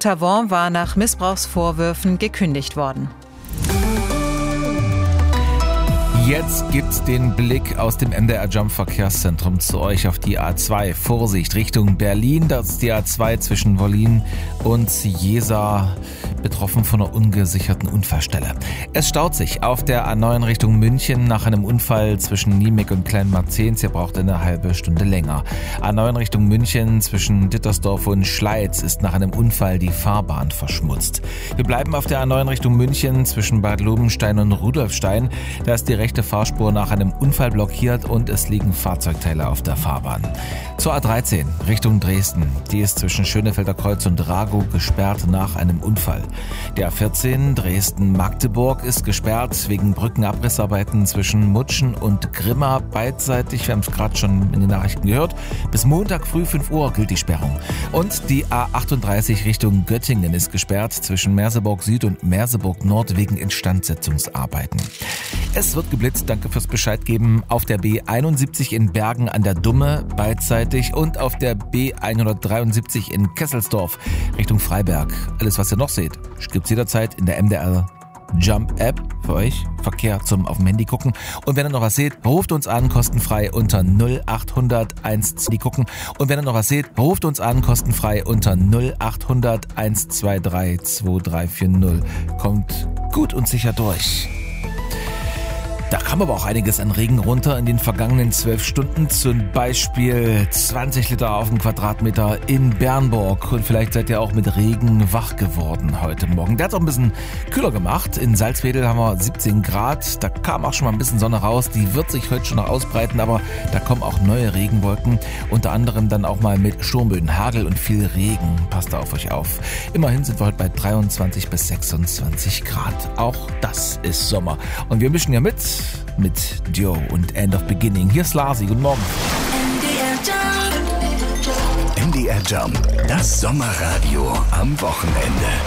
Montauban war nach Missbrauchsvorwürfen gekündigt worden. Jetzt gibt's den Blick aus dem MDR Jump Verkehrszentrum zu euch auf die A2. Vorsicht, Richtung Berlin. Das ist die A2 zwischen Wollin und Jesa, betroffen von einer ungesicherten Unfallstelle. Es staut sich auf der A9 Richtung München nach einem Unfall zwischen Niemek und Kleinmarzens. Ihr braucht eine halbe Stunde länger. A9 Richtung München zwischen Dittersdorf und Schleiz ist nach einem Unfall die Fahrbahn verschmutzt. Wir bleiben auf der A9 Richtung München zwischen Bad Lobenstein und Rudolfstein. Da ist die rechte Fahrspur nach einem Unfall blockiert und es liegen Fahrzeugteile auf der Fahrbahn. Zur A13 Richtung Dresden. Die ist zwischen Schönefelder Kreuz und Ragow gesperrt nach einem Unfall. Der A14 Dresden-Magdeburg ist gesperrt wegen Brückenabrissarbeiten zwischen Mutschen und Grimma beidseitig. Wir haben es gerade schon in den Nachrichten gehört. Bis Montag früh 5 Uhr gilt die Sperrung. Und die A38 Richtung Göttingen ist gesperrt zwischen Merseburg Süd und Merseburg Nord wegen Instandsetzungsarbeiten. Es wird geblitzt, danke fürs Bescheid geben, auf der B71 in Bergen an der Dumme beidseitig und auf der B173 in Kesselsdorf Richtung Freiberg. Alles, was ihr noch seht, gibt's jederzeit in der MDR Jump App für euch. Verkehr zum auf dem Handy gucken. Und wenn ihr noch was seht, ruft uns an, kostenfrei unter 0800 1 gucken. Und wenn ihr noch was seht, ruft uns an, kostenfrei unter 0800 123 2340. Kommt gut und sicher durch. Da kam aber auch einiges an Regen runter in den vergangenen 12 Stunden. Zum Beispiel 20 Liter auf den Quadratmeter in Bernburg. Und vielleicht seid ihr auch mit Regen wach geworden heute Morgen. Der hat es auch ein bisschen kühler gemacht. In Salzwedel haben wir 17 Grad. Da kam auch schon mal ein bisschen Sonne raus. Die wird sich heute schon noch ausbreiten, aber da kommen auch neue Regenwolken. Unter anderem dann auch mal mit Sturmböen, Hagel und viel Regen. Passt da auf euch auf. Immerhin sind wir heute bei 23 bis 26 Grad. Auch das ist Sommer. Und wir mischen ja mit Joe und End of Beginning. Hier ist Larsi, guten Morgen. MDR Jump, das Sommerradio am Wochenende.